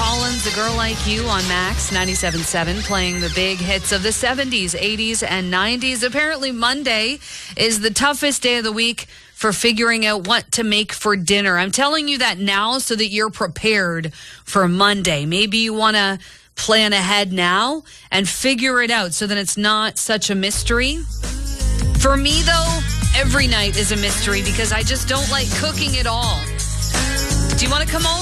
Collins, A Girl Like You on Max 97.7, playing the big hits of the 70s, 80s, and 90s. Apparently Monday is the toughest day of the week for figuring out what to make for dinner. I'm telling you that now so that you're prepared for Monday. Maybe you want to plan ahead now and figure it out so that it's not such a mystery. For me, though, every night is a mystery because I just don't like cooking at all. Do you want to come over?